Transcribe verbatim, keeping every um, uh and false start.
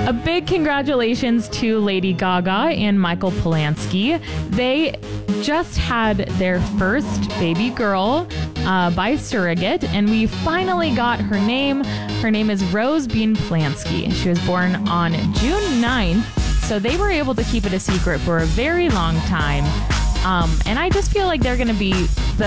A big congratulations to Lady Gaga and Michael Polanski. They just had their first baby girl uh, by surrogate, and we finally got her name. Her name is Rose Bean Polanski. She was born on June ninth, so they were able to keep it a secret for a very long time. Um, and I just feel like they're going to be the